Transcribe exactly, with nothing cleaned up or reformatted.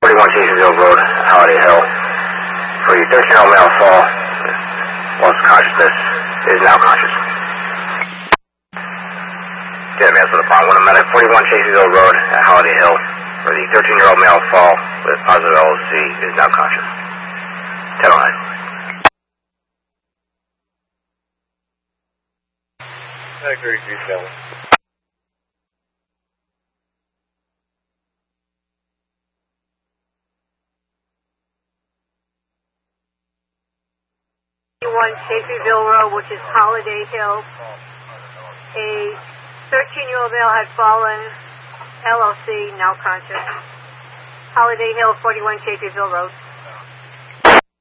forty-one Chaseyville Road, Holiday Hill. For the thirteen-year-old male fall, lost consciousness, is now conscious. Yeah, man, for the problem. When I'm at forty-one Chaseyville Road at Holiday Hill, for the thirteen-year-old male fall with positive L O C, is now conscious. ten oh nine. Very detailed. One Chaseyville Road, which is Holiday Hill. A thirteen-year-old male had fallen, L O C, now conscious. Holiday Hill, forty-one Chaseyville Road.